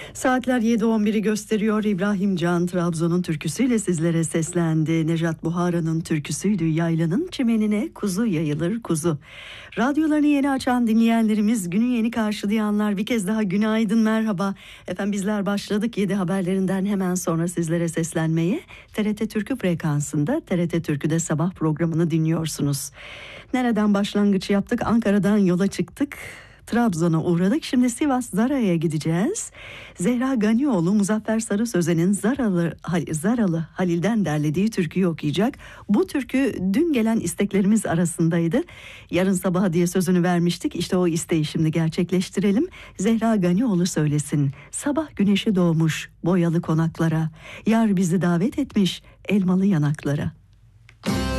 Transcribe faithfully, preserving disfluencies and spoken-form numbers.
Saatler yedi on biri gösteriyor. İbrahim Can Trabzon'un türküsüyle sizlere seslendi. Nejat Buhara'nın türküsüydü. Yaylanın çimenine kuzu yayılır kuzu. Radyolarını yeni açan dinleyenlerimiz, günü yeni karşılayanlar, bir kez daha günaydın, merhaba. Efendim bizler başladık yedi haberlerinden hemen sonra sizlere seslenmeye. T R T Türkü frekansında T R T Türkü'de sabah programını dinliyorsunuz. Nereden başlangıç yaptık? Ankara'dan yola çıktık. Trabzon'a uğradık. Şimdi Sivas Zara'ya gideceğiz. Zehra Ganioğlu Muzaffer Sarı Sözen'in Zaralı, Zaralı Halil'den derlediği türküyü okuyacak. Bu türkü dün gelen isteklerimiz arasındaydı. Yarın sabaha diye sözünü vermiştik. İşte o isteği şimdi gerçekleştirelim. Zehra Ganioğlu söylesin. Sabah güneşi doğmuş boyalı konaklara. Yar bizi davet etmiş elmalı yanaklara.